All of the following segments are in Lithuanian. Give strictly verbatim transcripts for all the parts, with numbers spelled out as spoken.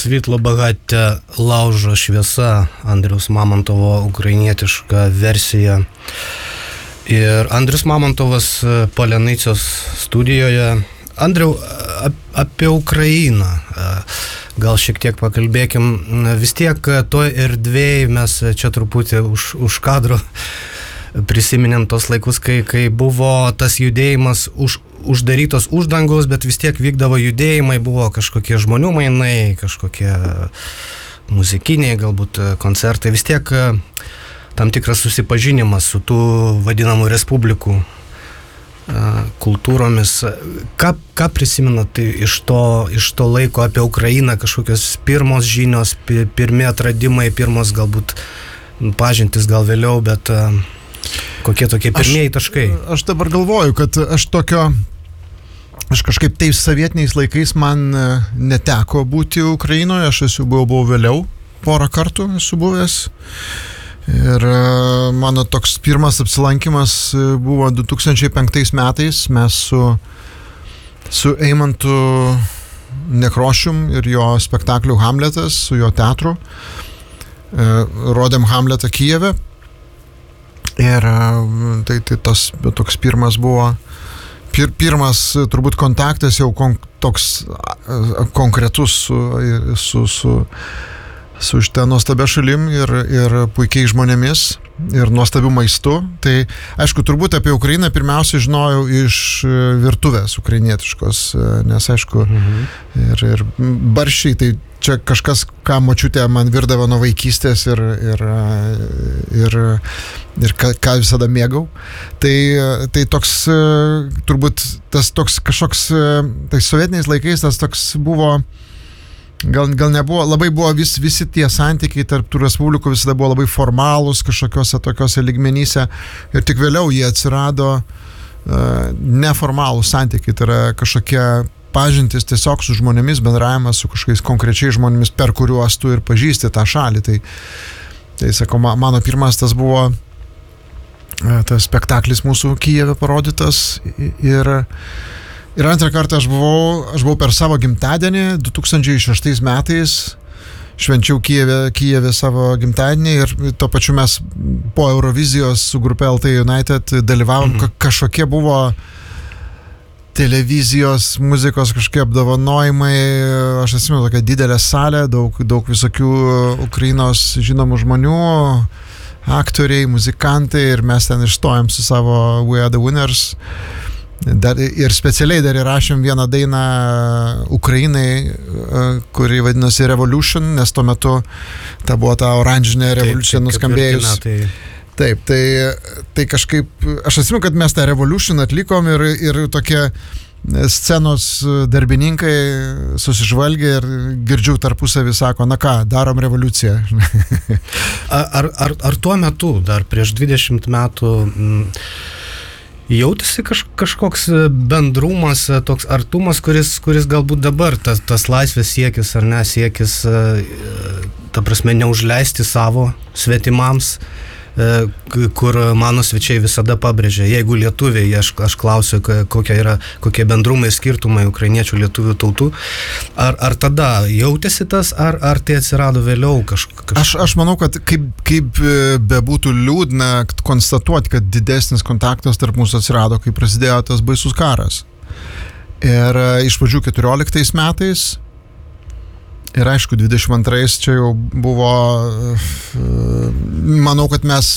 Svitlo Bagate Laužo šviesa, Andriaus Mamontovo ukrainietiška versija. Ir Andrius Mamontovas Palenicos studijoje. Andriau, apie Ukrainą gal šiek tiek pakalbėkim. Vis tiek toj erdvėj mes čia truputį už, už kadro prisiminėm tos laikus, kai, kai buvo tas judėjimas už, uždarytos uždangos, bet vis tiek vykdavo judėjimai, buvo kažkokie žmonių mainai, kažkokie muzikiniai galbūt koncertai, vis tiek tam tikras susipažinimas su tų vadinamų respublikų kultūromis. Ką, ką prisimenat iš to, iš to laiko apie Ukrainą, kažkokios pirmos žinios, pirmi atradimai, pirmos galbūt pažintis gal vėliau, bet kokie tokie pirmieji taškai? Aš, aš dabar galvoju, kad aš tokio, aš kažkaip tais sovietiniais laikais man neteko būti Ukrainoje, aš esu buvau, buvau vėliau, porą kartų esu buvęs. Ir mano toks pirmas apsilankimas buvo du tūkstančiai penktais metais, mes su, su Eimantu Nekrošium ir jo spektakliu Hamletas, su jo teatru, rodėm Hamletą Kijeve. Ir tai, tai tas toks pirmas buvo, pir, pirmas turbūt kontaktas jau kon, toks konkretus su, su, su, su šitą nuostabia šalim ir, ir puikiai žmonėmis ir nuostabiu maistu. Tai aišku, turbūt apie Ukrainą pirmiausia žinojau iš virtuvės ukrainietiškos, nes aišku, mhm. ir, ir barščiai, tai čia kažkas, ką močiutė man virdavo nuo vaikystės ir, ir, ir, ir ką, ką visada mėgau. Tai, tai toks, turbūt tas toks kažkoks, tai sovietiniais laikais tas toks buvo, gal, gal nebuvo, labai buvo vis, visi tie santykiai tarp tų respublikų visada buvo labai formalūs kažkokiuose tokiuose lygmenyse ir tik vėliau jie atsirado uh, neformalūs santykiai, tai yra kažkokie pažintis tiesiog su žmonėmis, bendravimas su kažkokiais konkrečiais žmonėmis, per kuriuos tu ir pažįsti tą šalį. Tai, tai sakau, mano pirmas tas buvo tas spektaklis mūsų Kijeve parodytas ir, ir antrą kartą aš buvau, aš buvau per savo gimtadienį du tūkstančiai šeštais metais, švenčiau Kijeve, Kijeve savo gimtadienį ir tuo pačiu mes po Eurovizijos su grupe L T United dalyvavom, mhm. ka, kažkokie buvo televizijos, muzikos kažkokie apdovanojimai, aš atsimenu tokią didelę salę, daug, daug visokių Ukrainos žinomų žmonių, aktoriai, muzikantai ir mes ten išstojom su savo We Are The Winners. Dar, ir specialiai dar įrašėm vieną dainą Ukrainai, kuri vadinosi Revolution, nes tuo metu ta buvo ta oranžinė Revolution nuskambėjus. Taip, tai, tai kažkaip, aš atsimenu, kad mes tą Revolution atlikom ir, ir tokie scenos darbininkai susižvalgė ir girdžiu tarpusavį sako, na ką, darom revoliuciją. ar, ar, ar tuo metu, dar prieš dvidešimt metų, m, jautėsi kaž, kažkoks bendrumas, toks artumas, kuris, kuris galbūt dabar, tas, tas laisvės siekis ar ne, siekis, ta prasme, neužleisti savo svetimams, kur mano svečiai visada pabrėžia, jeigu lietuviai, aš, aš klausiu, kokie yra, kokie bendrumai, skirtumai ukrainiečių, lietuvių tautų, ar, ar tada jautėsi tas, ar, ar tai atsirado vėliau kaž, kaž... Aš, aš manau, kad kaip, kaip bebūtų liūdna konstatuoti, kad didesnis kontaktas tarp mūsų atsirado, kai prasidėjo tas baisus karas. Ir iš pradžių keturioliktais metais ir aišku, dvidešimt antrais čia jau buvo, manau, kad mes,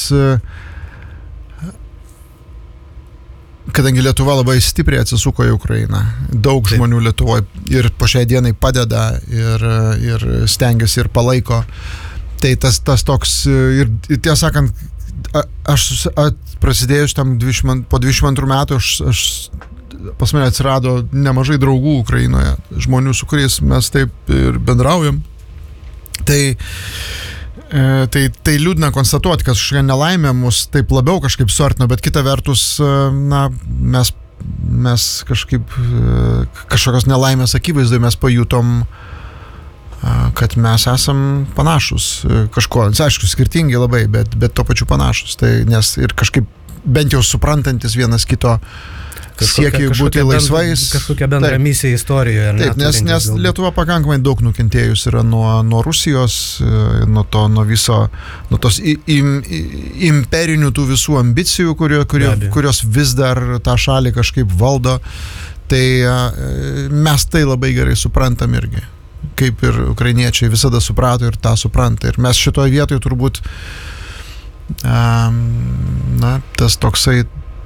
kadangi Lietuva labai stipriai atsisuko į Ukrainą, daug Taip. žmonių Lietuvoje ir po šiai dienai padeda ir, ir stengiasi ir palaiko, tai tas, tas toks, ir, ir tiesą sakant, aš prasidėjus tam dvidešimt, po dvidešimt antrų metų, aš, aš pas mane atsirado nemažai draugų Ukrainoje, žmonių, su kuriais mes taip ir bendraujam. Tai, e, tai, tai liūdna konstatuoti, kad kažkokia nelaimė mus taip labiau kažkaip suartino, bet kita vertus, na, mes, mes kažkaip kažkokios nelaimės akivaizdoje mes pajutom, kad mes esam panašus kažko, aišku, skirtingi labai, bet, bet to pačiu panašus. Tai, nes ir kažkaip bent jau suprantantis vienas kito siekiai būti laisvais. Kažkokia bendra taip. Misija istorijoje. Taip, nes, nes Lietuva pakankamai daug nukentėjus yra nuo, nuo Rusijos, nuo, to, nuo viso, nuo tos im, imperinių tų visų ambicijų, kurio, kurio, kurios vis dar tą šalį kažkaip valdo. Tai mes tai labai gerai suprantam irgi, kaip ir ukrainiečiai visada suprato ir tą supranta. Ir mes šitoje vietoje turbūt um, na, tas toksai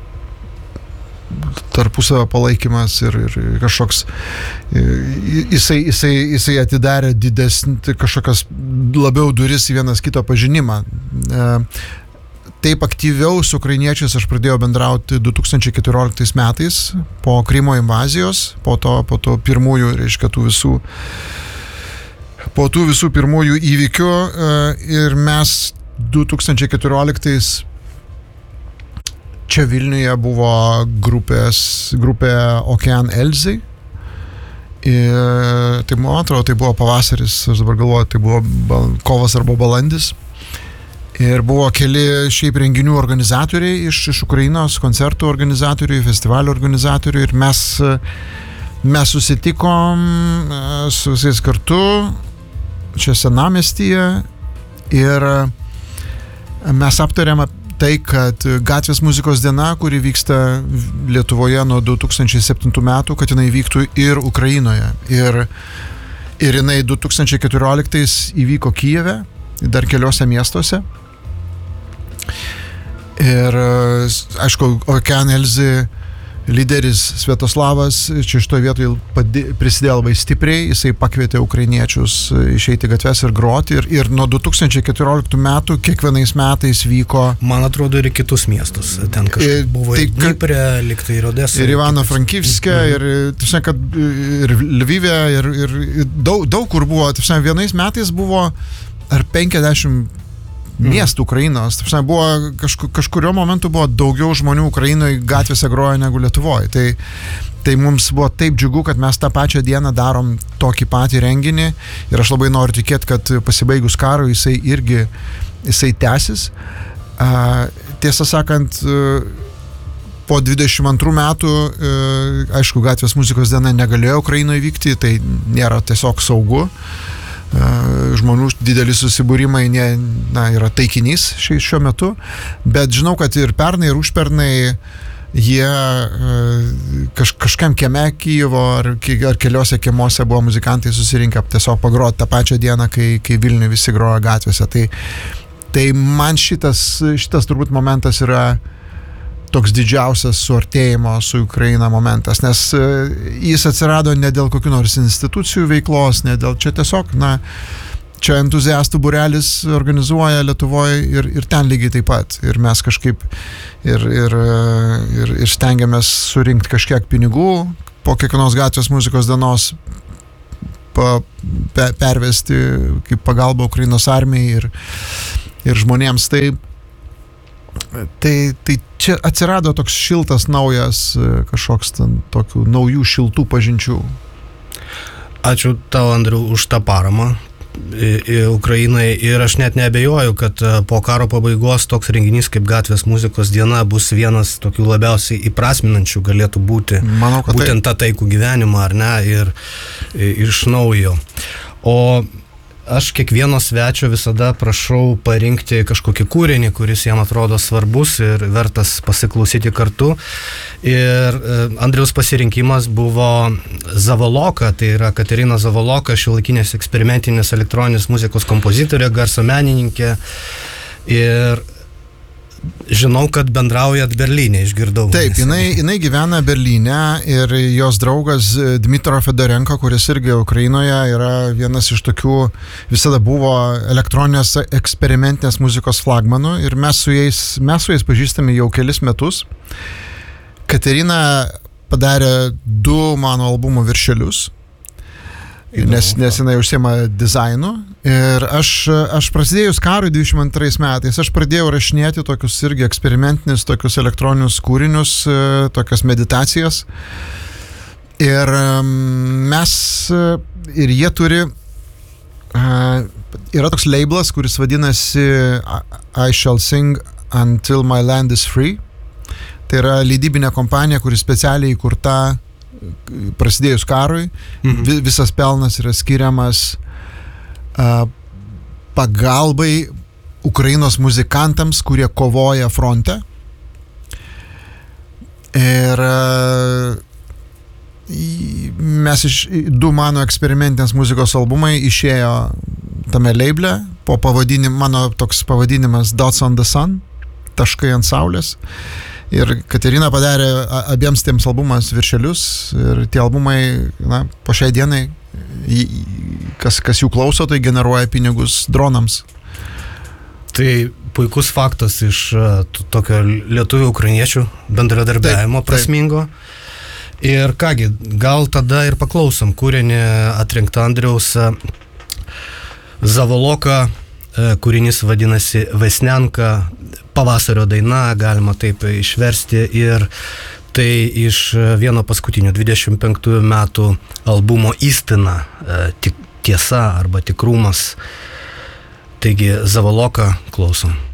tarpusavio palaikymas ir, ir kažkoks jisai, jisai, jisai atidarė didesnį kažkokias labiau duris į vienas kito pažinimą. Taip aktyviau su ukrainiečiais aš pradėjau bendrauti du tūkstančiai keturioliktais metais po Krymo invazijos, po to, po to pirmųjų, reiškia, tų visų po tų visų pirmųjų įvykių ir mes du tūkstančiai keturioliktais čia Vilniuje buvo grupės, grupė Okean Elzai. Ir tai, man atrodo, tai buvo pavasaris, aš dabar galvoju, tai buvo kovas arba balandis. Ir buvo keli šiaip renginių organizatoriai iš, iš Ukrainos, koncertų organizatoriai, festivalio organizatoriai. Ir mes, mes susitikom su visais kartu čia Senamiestyje ir mes aptarėm tai, kad gatvės muzikos diena, kuri vyksta Lietuvoje nuo du tūkstančiai septintų metų, kad jinai vyktų ir Ukrainoje. Ir, ir jinai du tūkstančiai keturioliktais įvyko Kijeve, dar keliose miestuose. Ir aišku, Okean Elzai lyderis Sviatoslavas čia šitoje vietoje prisidėjo labai stipriai, jisai pakvietė ukrainiečius išeiti gatves ir groti ir, ir nuo du tūkstančiai keturioliktų metų kiekvienais metais vyko... Man atrodo ir kitus miestus, ten kažkaip buvo tai, ir Dniprė, liktai ir Odesa. Ir Ivano-Frankivske, ir, tūsne, kad, ir Lvive, ir, ir daug, daug kur buvo, tūsne, vienais metais buvo ar penkiasdešimt miestų Ukrainos. Taip, buvo kažku, kažkurio momentu buvo daugiau žmonių Ukrainoje gatvėse grojo negu Lietuvoje. Tai, tai mums buvo taip džiugu, kad mes tą pačią dieną darom tokį patį renginį ir aš labai noriu tikėti, kad pasibaigus karui jisai irgi jisai tęsis. A, tiesą sakant, po dvidešimt antrų metų, aišku, gatvės muzikos diena negalėjo Ukrainoje vykti, tai nėra tiesiog saugu. Žmonių dideli susibūrimai ne, na, yra taikinys šiuo metu, bet žinau, kad ir pernai, ir užpernai jie kaž, kažkam kieme Kijevo ar, ar keliose kiemuose buvo muzikantai susirinkę tiesiog pagroti tą pačią dieną, kai, kai Vilniuje visi groja gatvėse. Tai, tai man šitas, šitas turbūt momentas yra toks didžiausias suartėjimo su Ukraina momentas, nes jis atsirado ne dėl kokių nors institucijų veiklos, ne dėl čia tiesiog, na, čia entuziastų būrelis organizuoja Lietuvoje ir, ir ten lygiai taip pat. Ir mes kažkaip ir, ir, ir, ir stengiamės surinkti kažkiek pinigų po kiekvienos gatvės muzikos dienos pa, pe, pervesti kaip pagalba Ukrainos armijai ir, ir žmonėms. Tai Tai, tai čia atsirado toks šiltas, naujas, kažkoks ten tokių naujų šiltų pažinčių. Ačiū tau, Andriau, už tą paramą Ukrainai ir aš net neabejoju, kad po karo pabaigos toks renginys kaip gatvės muzikos diena bus vienas tokių labiausiai įprasminančių galėtų būti. Manau, būtent tą taikų gyvenimą, ar ne, ir, ir iš naujo. O aš kiekvieno svečio visada prašau parinkti kažkokį kūrinį, kuris jam atrodo svarbus ir vertas pasiklausyti kartu. Ir Andriaus pasirinkimas buvo Zavoloka, tai yra Katerina Zavoloka, šiuolaikinės eksperimentinės elektroninės muzikos kompozitorė, garso menininkė. Ir žinau, kad bendraujat Berlyne, išgirdau. Taip, jinai, jinai gyvena Berlyne ir jos draugas Dmitro Fedorenko, kuris irgi Ukrainoje yra vienas iš tokių, visada buvo elektroninės eksperimentinės muzikos flagmanų ir mes su jais, mes su jais pažįstame jau kelis metus. Katerina padarė du mano albumų viršelius. Nes, nes jinai užsiema dizainu ir aš, aš prasidėjus karui dvidešimt antrais metais, aš pradėjau rašinėti tokius irgi eksperimentinius, tokius elektroninius kūrinius, tokias meditacijas ir mes, ir jie turi, yra toks labelas, kuris vadinasi I shall sing until my land is free. Tai yra leidybinė kompanija, kuri specialiai įkurta prasidėjus karui. Mhm. Visas pelnas yra skiriamas uh, pagalbai Ukrainos muzikantams, kurie kovoja fronte. Ir uh, mes iš du mano eksperimentinės muzikos albumai išėjo tame leible, po pavadinim, mano toks pavadinimas Dots on the Sun, taškai ant saulės. Ir Katerina padarė abiems tiems albumas viršelius ir tie albumai, na, po šiai dienai, kas, kas jų klauso, tai generuoja pinigus dronams. Tai puikus faktas iš tokio lietuvių ukrainiečių bendradarbiavimo prasmingo. Ir kągi, gal tada ir paklausom kūrinį atrinktą Andriaus Zavoloka, kūrinys vadinasi Vesnenka, pavasario daina, galima taip išversti, ir tai iš vieno paskutinių dvidešimt penktųjų metų albumo Istina, tiesa arba tikrumas. Taigi Zavoloka, klausom.